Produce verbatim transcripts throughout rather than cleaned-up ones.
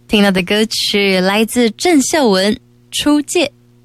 听到的歌曲来自郑秀文《出界》。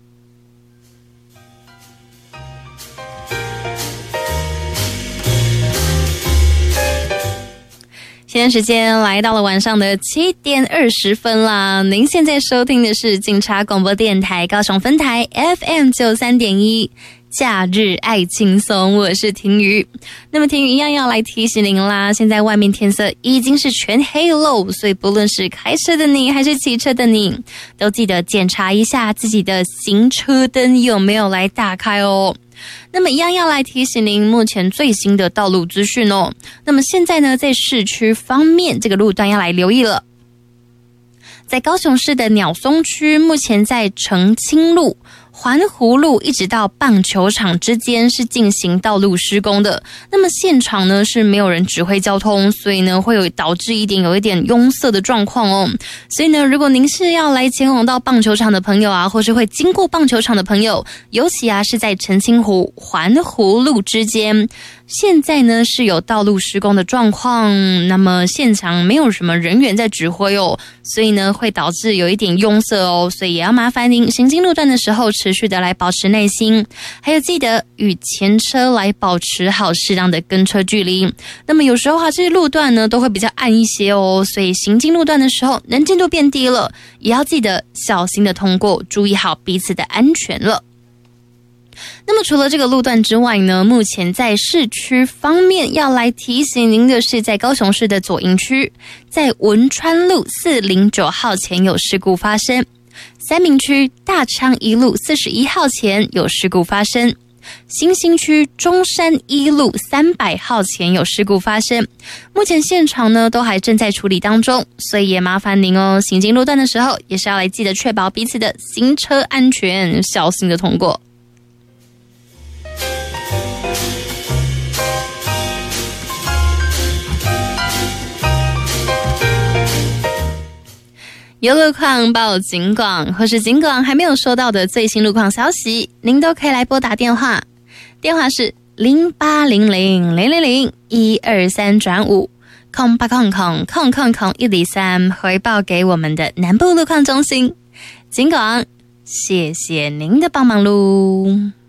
现在时间来到了晚上的七点二十分啦，您现在收听的是警察广播电台高雄分台 F M 九三点一。假日爱轻松，我是婷瑜。那么婷瑜一样要来提醒您啦，现在外面天色已经是全黑喽，所以不论是开车的你还是骑车的你，都记得检查一下自己的行车灯有没有来打开哦。那么一样要来提醒您目前最新的道路资讯哦。那么现在呢，在市区方面，这个路段要来留意了。在高雄市的鸟松区，目前在澄清路、环湖路一直到棒球场之间是进行道路施工的。那么现场呢是没有人指挥交通，所以呢会有导致一点有一点拥塞的状况哦。所以呢，如果您是要来前往到棒球场的朋友啊，或是会经过棒球场的朋友，尤其啊是在澄清湖、环湖路之间，现在呢是有道路施工的状况，那么现场没有什么人员在指挥哦，所以呢会导致有一点拥塞哦，所以也要麻烦您行经路段的时候持续的来保持耐心，还有记得与前车来保持好适当的跟车距离。那么有时候啊，这些路段呢都会比较暗一些哦，所以行经路段的时候能见度变低了，也要记得小心的通过，注意好彼此的安全了。那么除了这个路段之外呢，目前在市区方面要来提醒您的是，在高雄市的左营区，在文川路四零九号前有事故发生，三民区大昌一路四十一号前有事故发生，新兴区中山一路三百号前有事故发生，目前现场呢都还正在处理当中，所以也麻烦您哦，行经路段的时候也是要来记得确保彼此的行车安全，小心的通过。有路况报警广，或是警广还没有收到的最新路况消息，您都可以来拨打电话，电话是零八零零零零零一二三转五空八空空空空空一零三，回报给我们的南部路况中心。警广，谢谢您的帮忙喽。